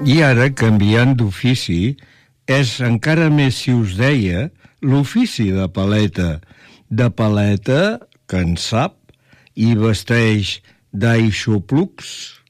I ara, canviant d'ofici, és encara més si us deia l'ofici de paleta que en sap i vesteix d'aixoplucs.